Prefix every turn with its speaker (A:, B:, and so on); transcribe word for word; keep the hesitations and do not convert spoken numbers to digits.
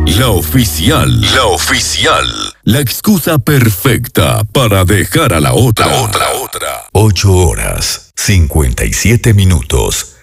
A: La oficial. La oficial. La excusa perfecta para dejar a la otra. La otra, otra.
B: Ocho horas, cincuenta y siete minutos.